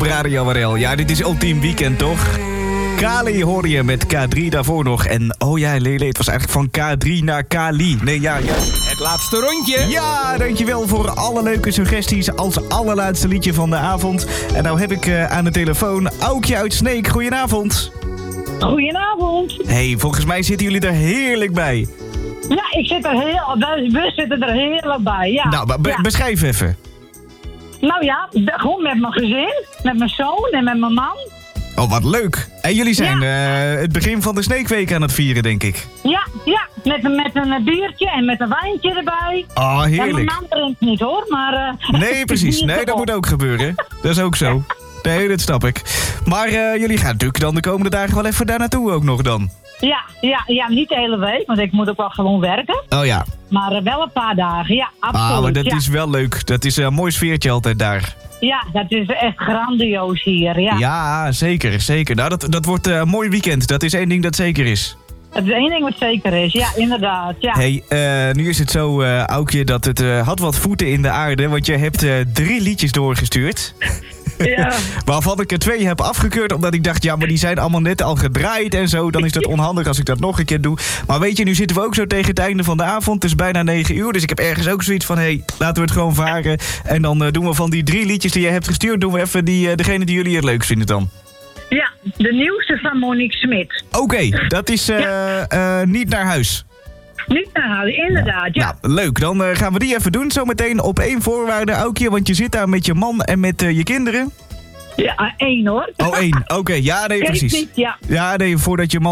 Radio Warel. Ja, dit is Ultiem Weekend, toch? Kali hoorde je met K3 daarvoor nog. En oh ja, Lele, het was eigenlijk van K3 naar Kali. Nee, ja. Het laatste rondje. Ja, dankjewel voor alle leuke suggesties als allerlaatste liedje van de avond. En nou heb ik aan de telefoon Aukje uit Sneek. Goedenavond. Goedenavond. Hey, volgens mij zitten jullie er heerlijk bij. Ja, we zitten er heerlijk bij, ja. Nou, beschrijf even. Nou ja, gewoon met mijn gezin, met mijn zoon en met mijn man. Oh, wat leuk. En jullie zijn het begin van de Sneekweek aan het vieren, denk ik. Ja, met een biertje en met een wijntje erbij. Oh, heerlijk. En mijn man drinkt niet hoor, maar... Nee, precies. Nee, dat moet ook gebeuren. Dat is ook zo. Nee, dat snap ik. Maar jullie gaan natuurlijk dan de komende dagen wel even daar naartoe ook nog dan. Ja, niet de hele week, want ik moet ook wel gewoon werken. Oh ja. Maar wel een paar dagen, ja, absoluut. Ah, maar dat is wel leuk. Dat is een mooi sfeertje altijd daar. Ja, dat is echt grandioos hier, ja. Ja, zeker. Nou, dat wordt een mooi weekend. Dat is één ding dat zeker is. Dat is één ding wat zeker is, ja, inderdaad, ja. Hey, nu is het zo, Aukje, dat het had wat voeten in de aarde, want je hebt 3 liedjes doorgestuurd. Ja. Waarvan ik er 2 heb afgekeurd, omdat ik dacht, ja, maar die zijn allemaal net al gedraaid en zo. Dan is dat onhandig als ik dat nog een keer doe. Maar weet je, nu zitten we ook zo tegen het einde van de avond. Het is bijna 9 uur, dus ik heb ergens ook zoiets van, hey, laten we het gewoon varen. En dan doen we van die 3 liedjes die je hebt gestuurd, doen we even degene die jullie het leuk vinden dan. Ja, de nieuwste van Monique Smit. Oké, dat is Niet naar huis. Niet naar huis, inderdaad, ja. Nou, leuk. Dan gaan we die even doen. Zometeen op 1 voorwaarde, Aukje, want je zit daar met je man en met je kinderen. Ja, 1 hoor. Oh, 1. Oké, ja, nee, precies. Niet, ja. Ja, nee, voordat we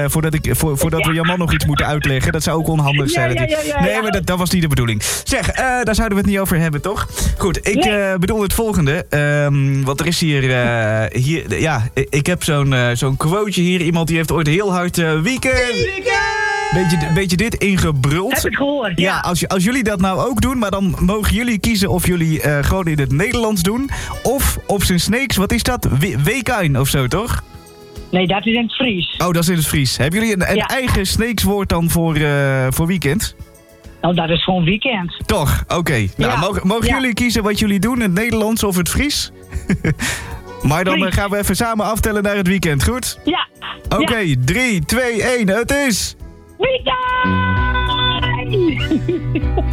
je man nog iets moeten uitleggen. Dat zou ook onhandig zijn. Nee, maar dat was niet de bedoeling. Zeg, daar zouden we het niet over hebben, toch? Goed, ik bedoel het volgende. Want er is hier ik heb zo'n quoteje hier. Iemand die heeft ooit heel hard weekend. Beetje dit ingebruld. Heb ik gehoord, ja. Als jullie dat nou ook doen, maar dan mogen jullie kiezen of jullie gewoon in het Nederlands doen. Of op zijn Sneeks, wat is dat? Weekijn of zo, toch? Nee, dat is in het Fries. Oh, dat is in het Fries. Hebben jullie een eigen Sneekswoord dan voor weekend? Nou, dat is gewoon weekend. Toch? Oké. Nou, mogen jullie kiezen wat jullie doen, het Nederlands of het Fries? Maar dan gaan we even samen aftellen naar het weekend, goed? Ja. Oké, 3, 2, 1, het is... Weekend!